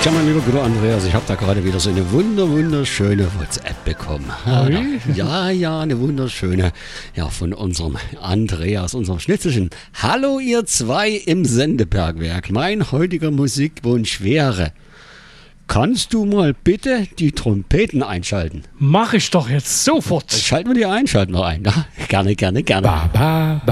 Tja, mein lieber guter Andreas, ich habe da gerade wieder so eine wunderschöne WhatsApp bekommen. Ja, eine wunderschöne. Ja, von unserem Andreas, unserem Schnitzelchen. Hallo ihr zwei im Sendebergwerk. Mein heutiger Musikwunsch wäre: Kannst du mal bitte die Trompeten einschalten? Mach ich doch jetzt sofort. Schalten wir die ein. Ja, gerne. Ba, ba, ba.